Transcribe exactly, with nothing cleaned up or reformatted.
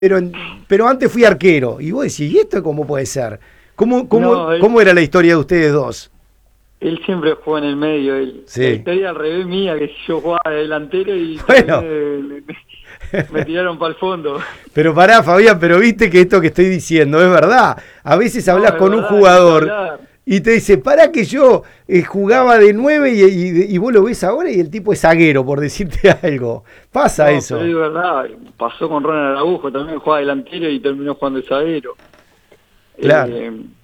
pero, pero antes fui arquero. Y vos decís, ¿y esto cómo puede ser? ¿Cómo, cómo, No, él, cómo era la historia de ustedes dos? él siempre jugó en el medio. Él, la Sí. historia al revés mía, que yo jugaba de delantero y Bueno, terminé, me tiraron para el fondo. pero pará, Fabián, pero viste que esto que estoy diciendo es verdad. A veces No, hablas es con un verdad, ni que jugador hablar. y te dice, pará que yo eh, jugaba de nueve y, y, y vos lo ves ahora y el tipo es zaguero, por decirte algo. Pasa No, pero eso. es verdad. Pasó con Ronald Araujo, también jugaba delantero y terminó jugando de zaguero. Claro. Eh,